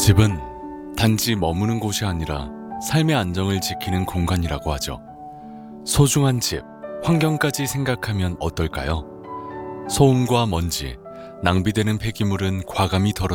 집은 단지 머무는 곳이 아니라 삶의 안정을 지키는 공간이라고 하죠. 소중한 집, 환경까지 생각하면 어떨까요? 소음과 먼지, 낭비되는 폐기물은 과감히 덜어